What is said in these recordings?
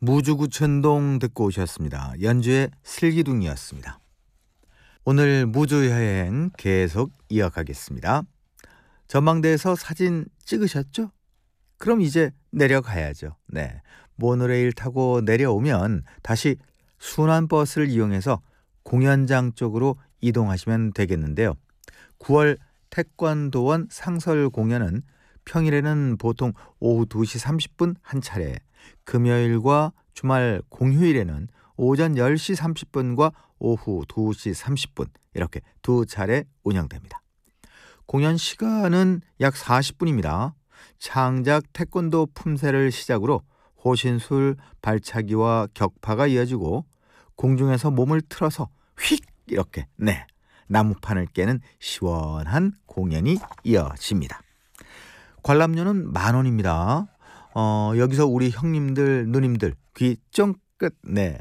무주구천동 듣고 오셨습니다. 연주의 슬기둥이었습니다. 오늘 무주여행 계속 이어가겠습니다. 전망대에서 사진 찍으셨죠? 그럼 이제 내려가야죠. 네, 모노레일 타고 내려오면 다시 순환버스를 이용해서 공연장 쪽으로 이동하시면 되겠는데요. 9월 태권도원 상설 공연은 평일에는 보통 오후 2시 30분 한 차례, 금요일과 주말 공휴일에는 오전 10시 30분과 오후 2시 30분 이렇게 두 차례 운영됩니다. 공연 시간은 약 40분입니다. 창작 태권도 품새를 시작으로 호신술, 발차기와 격파가 이어지고 공중에서 몸을 틀어서 휙 이렇게 나무판을 깨는 시원한 공연이 이어집니다. 관람료는 10,000원입니다. 여기서 우리 형님들, 누님들 귀 쫑긋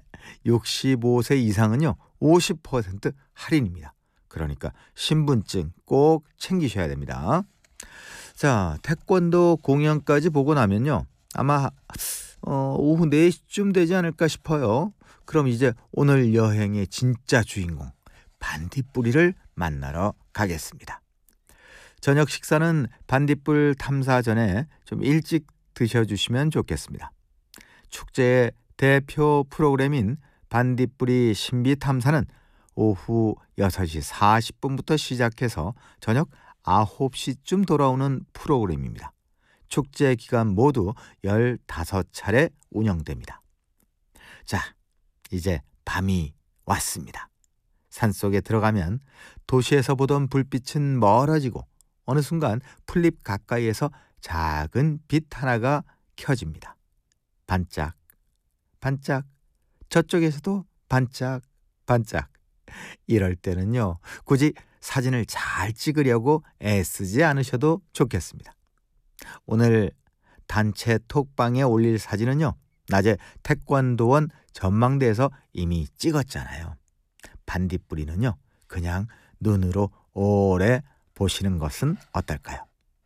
65세 이상은요 50% 할인입니다. 그러니까 신분증 꼭 챙기셔야 됩니다. 자, 태권도 공연까지 보고 나면요 아마 오후 4시쯤 되지 않을까 싶어요. 그럼 이제 오늘 여행의 진짜 주인공 반딧불이를 만나러 가겠습니다. 저녁 식사는 반딧불 탐사 전에 좀 일찍 드셔주시면 좋겠습니다. 축제의 대표 프로그램인 반딧불이 신비 탐사는 오후 6시 40분부터 시작해서 저녁 9시쯤 돌아오는 프로그램입니다. 축제 기간 모두 15차례 운영됩니다. 자, 이제 밤이 왔습니다. 산속에 들어가면 도시에서 보던 불빛은 멀어지고 어느 순간 풀잎 가까이에서 작은 빛 하나가 켜집니다. 반짝, 반짝, 저쪽에서도 반짝, 반짝. 이럴 때는요, 굳이 사진을 잘 찍으려고 애쓰지 않으셔도 좋겠습니다. 오늘 단체 톡방에 올릴 사진은요, 낮에 태권도원 전망대에서 이미 찍었잖아요. 반딧불이는요, 그냥 눈으로 오래 보시는 것은 어떨까요?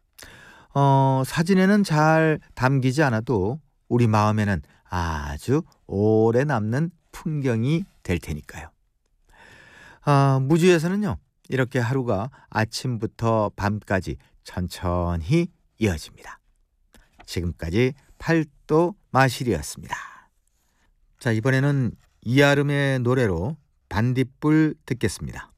사진에는 잘 담기지 않아도 우리 마음에는 아주 오래 남는 풍경이 될 테니까요. 무주에서는요, 이렇게 하루가 아침부터 밤까지 천천히 이어집니다. 지금까지 팔도 마실이었습니다. 자, 이번에는 이아름의 노래로 반딧불 듣겠습니다.